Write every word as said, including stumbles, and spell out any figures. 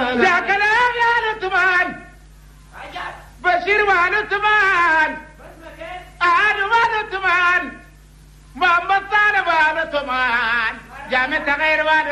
يا كلام يا لطمان بشير والثمان أنا والثمان محمد صالح والثمان جامع غير